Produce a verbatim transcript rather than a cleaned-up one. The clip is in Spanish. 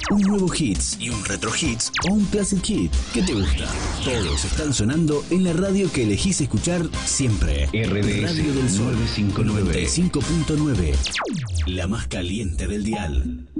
un nuevo hits y un retro hits o un classic hit. ¿Qué te gusta? Todos están sonando en la radio que elegís escuchar siempre. R D S Radio del Sol noventa y cinco punto nueve, la más caliente del dial.